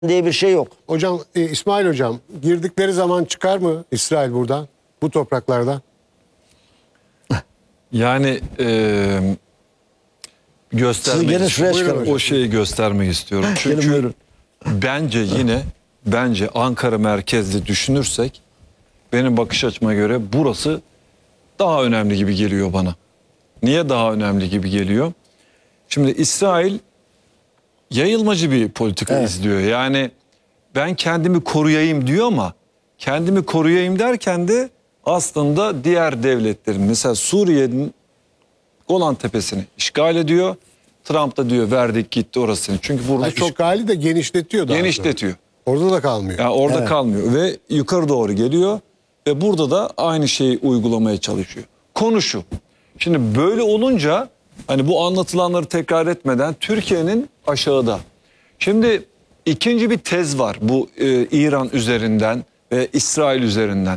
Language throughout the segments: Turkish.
diye bir şey yok. Hocam İsmail hocam girdikleri zaman çıkar mı İsrail buradan, bu topraklardan? Yani göstermek Siz gene şuraya Buyurun çıkarın. hocam. o şeyi göstermek istiyorum. Gelin Çünkü buyurun. bence Ankara merkezli düşünürsek benim bakış açıma göre burası daha önemli gibi geliyor bana. Niye daha önemli gibi geliyor? Şimdi İsrail yayılmacı bir politika izliyor. Yani ben kendimi koruyayım diyor ama kendimi koruyayım derken de aslında diğer devletlerin, mesela Suriye'nin Golan Tepesi'ni işgal ediyor. Trump da diyor verdik gitti orasını. Çünkü burada Yani çok işgali de genişletiyor daha genişletiyor. sonra. Orada da kalmıyor. Yani orada kalmıyor ve yukarı doğru geliyor ve burada da aynı şeyi uygulamaya çalışıyor. Konu şu. Şimdi böyle olunca hani bu anlatılanları tekrar etmeden Türkiye'nin aşağıda. Şimdi ikinci bir tez var bu İran üzerinden ve İsrail üzerinden.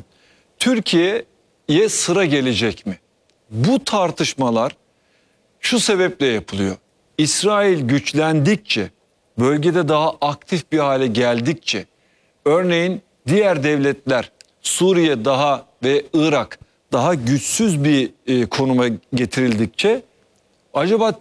Türkiye'ye sıra gelecek mi? Bu tartışmalar şu sebeple yapılıyor. İsrail güçlendikçe, bölgede daha aktif bir hale geldikçe, örneğin diğer devletler Suriye daha ve Irak daha güçsüz bir konuma getirildikçe acaba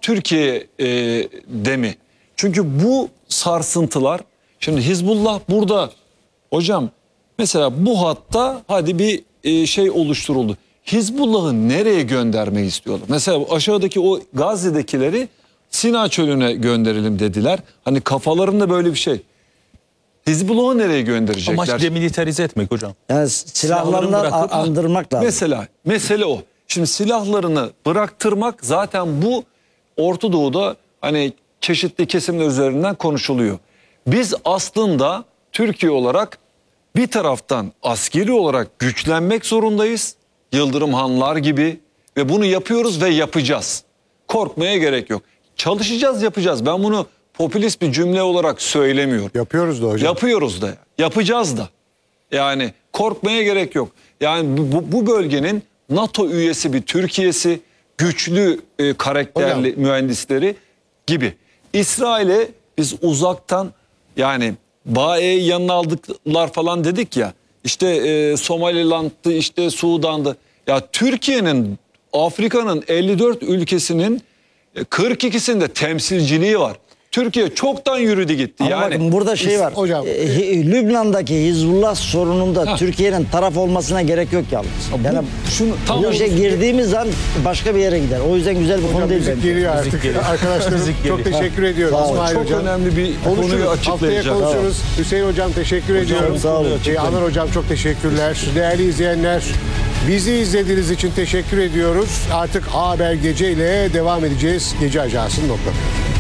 Türkiye'de mi? Çünkü bu sarsıntılar, şimdi Hizbullah burada hocam mesela bu hatta hadi bir şey oluşturuldu. Hizbullah'ı nereye göndermek istiyorlar? Mesela aşağıdaki o Gazze'dekileri Sina Çölü'ne gönderelim dediler. Hani kafalarında böyle bir şey. Hizbullah'ı nereye gönderecekler? Amaç demilitarize etmek hocam. Yani silahlarından bırakıp- andırmak lazım. Mesela mesele o. Şimdi silahlarını bıraktırmak zaten bu Orta Doğu'da hani çeşitli kesimler üzerinden konuşuluyor. Biz aslında Türkiye olarak bir taraftan askeri olarak güçlenmek zorundayız. Yıldırım Hanlar gibi ve bunu yapıyoruz ve yapacağız. Korkmaya gerek yok. Çalışacağız, yapacağız. Ben bunu popülist bir cümle olarak söylemiyorum. Yapıyoruz da hocam. Yapıyoruz da, yapacağız da. Yani korkmaya gerek yok. Yani bu bölgenin NATO üyesi bir Türkiye'si, güçlü karakterli Hocam. mühendisleri gibi. İsrail'e biz uzaktan yani Bae'yi yanına aldıklar falan dedik ya. İşte Somaliland'dı, işte Sudan'dı. Ya Türkiye'nin Afrika'nın 54 ülkesinin 42'sinde temsilciliği var. Türkiye çoktan yürüdü gitti. Ama Yani bakın burada şey var. Hocam. Lübnan'daki Hizbullah sorununda Türkiye'nin taraf olmasına gerek yok yalnız. Yani tam bu işe girdiğimiz an başka bir yere gider. O yüzden güzel bir konu Hocam değil müzik bence. geliyor artık. geliyor. Arkadaşlarım Müzik çok geliyor. teşekkür ediyorum Sağ olun. İsmail çok hocam. önemli bir konuyu Konuşuruz. Haftaya açıklayacak. konuşuruz. Hüseyin hocam teşekkür ediyorum. sağ olun. Anır hocam çok teşekkürler. Değerli izleyenler, bizi izlediğiniz için teşekkür ediyoruz. Artık A Haber Gece ile devam edeceğiz. Gece Ajansı'nın noktaları.